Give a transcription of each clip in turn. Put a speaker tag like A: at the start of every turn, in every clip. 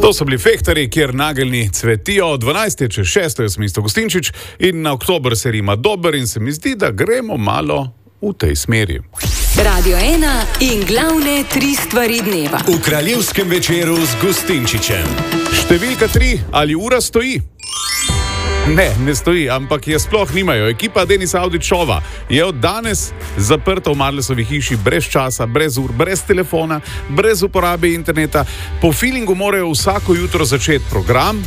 A: To so bili Fehtarji, kjer nageljni cvetijo. 12 je čez 6, jaz sem Isto Gustinčič in na oktober se rima dober in se mi zdi, da gremo malo v tej smeri.
B: Radio 1 in glavne 3 stvari dneva.
C: V kraljevskem večeru z Gustinčičem.
A: Številka 3, ali ura stoji? Ne stoji, ampak je sploh nimajo. Ekipa Denisa Avdićova je od danes zaprta v Marlesovi hiši brez časa, brez ur, brez telefona, brez uporabe interneta. Po feelingu morajo vsako jutro začeti program,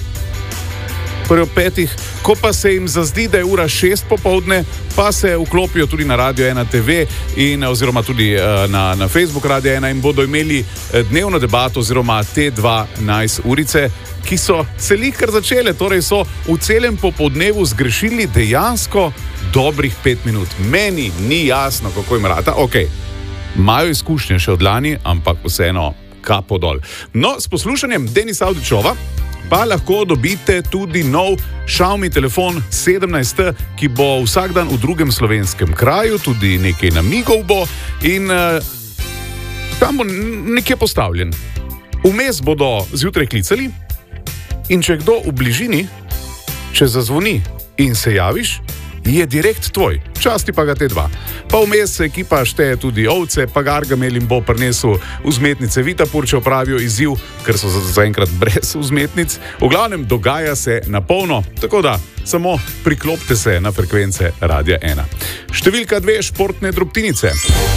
A: ob 5, ko pa se jim zazdi, da je ura 6 popoldne, pa se vklopijo tudi na Radio 1 TV oziroma tudi na Facebook Radio 1 in bodo imeli dnevno debato oziroma te 12 urice, ki so se kar začele, torej so v celem popoldnevu zgrešili dejansko dobrih 5 minut. Meni ni jasno, kako jim rata. Imajo izkušnje še od lani, ampak vseeno kapo dol. No, s poslušanjem Denisa Avdićova pa lahko dobite tudi nov Xiaomi telefon 17, ki bo vsak dan v drugem slovenskem kraju, tudi nekaj namigov bo in tam bo nekje postavljen. Vmes bodo zjutraj klicali in če kdo v bližini, če zazvoni in se javiš, je direkt tvoj, časti pa ga te 2. Pa vmes se ekipa šteje tudi ovce, pa Gargamel jim bo prinesel vzmetnice Vitapur, če opravijo izziv, ker so zaenkrat brez vzmetnic. V glavnem dogaja se na polno, tako da samo priklopite se na frekvence Radia 1. Številka 2, športne drobtinice.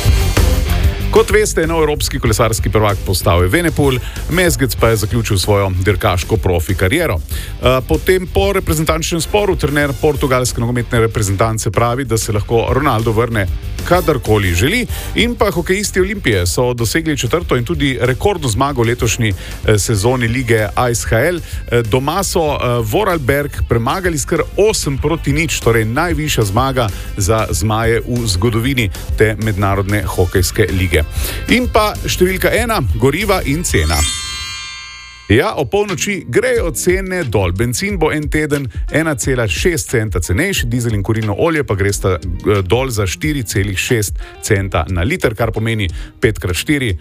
A: Kot veste, je nov evropski kolesarski prvak postal Evenepoel, Mezgec pa je zaključil svojo dirkaško profi kariero. Potem po reprezentančnem sporu trener portugalske nogometne reprezentance pravi, da se lahko Ronaldo vrne kadarkoli želi in pa hokejisti Olimpije so dosegli 4. in tudi rekordno zmago v letošnji sezoni lige ASHL. Doma so Vorarlberg premagali skar 8-0, torej najvišja zmaga za zmaje v zgodovini te mednarodne hokejske lige. In pa številka 1, goriva in cena. Ja, o polnoči grejo cene dol. Bencin bo en teden 1,6 centa cenejši, dizel in kurilno olje pa gresta dol za 4,6 centa na liter, kar pomeni 5x4,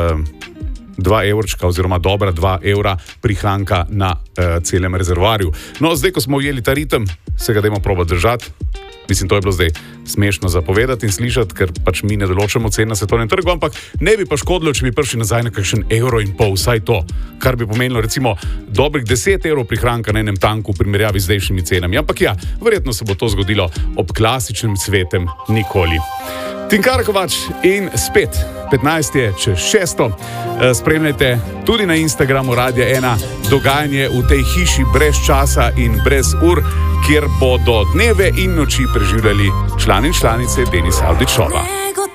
A: 2 evrčka oziroma dobra 2 evra prihranka na celem rezervoarju. No, zdaj, ko smo ujeli ta ritem, se ga dajmo probati držati. Mislim, to je bilo zdaj smešno zapovedati in slišati, ker pač mi ne določamo cen na svetovnem trgu, ampak ne bi pa škodilo, če bi prišli nazaj na kakšen 1,5 evra, vsaj to, kar bi pomenilo recimo dobrih 10 evrov prihranka na enem tanku v primerjavi z zdajšnjimi cenami. Ampak ja, verjetno se bo to zgodilo ob klasičnem svetem nikoli. Tinkar Kovač in spet 15 je čez 6. Spremljajte tudi na Instagramu Radia 1 dogajanje v tej hiši brez časa in brez ur, kjer bodo dneve in noči preživljali člani in članice Denisa Avdićova.